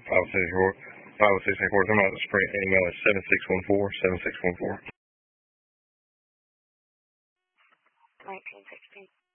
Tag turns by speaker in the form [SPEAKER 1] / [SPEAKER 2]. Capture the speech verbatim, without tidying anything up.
[SPEAKER 1] five oh six four. five oh six four. I'm out of Sprint. Email is seven six one four seven six one four.
[SPEAKER 2] nineteen sixteen.